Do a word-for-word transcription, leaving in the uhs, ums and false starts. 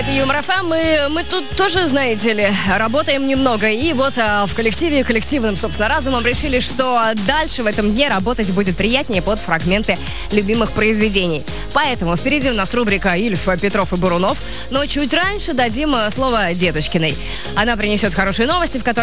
Это Юмор ФМ. Мы, мы тут тоже, знаете ли, работаем немного. И вот а, в коллективе, коллективным, собственно, разумом решили, что дальше в этом дне работать будет приятнее под фрагменты любимых произведений. Поэтому впереди у нас рубрика «Ильф, Петров и Бурунов». Но чуть раньше дадим слово Деточкиной. Она принесет хорошие новости, в которых